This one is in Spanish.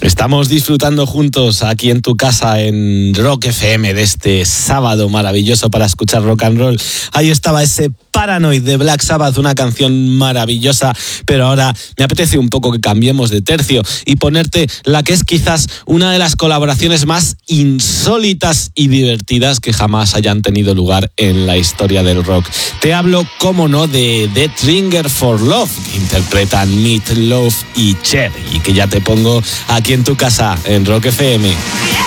Estamos disfrutando juntos aquí en tu casa en Rock FM de este sábado maravilloso para escuchar rock and roll. Ahí estaba ese Paranoid de Black Sabbath, una canción maravillosa, pero ahora me apetece un poco que cambiemos de tercio y ponerte la que es quizás una de las colaboraciones más insólitas y divertidas que jamás hayan tenido lugar en la historia del rock. Te hablo, cómo no, de Death Ringer for Love, que interpretan Meat Loaf y Cher, y que ya te pongo aquí en tu casa en Rock FM.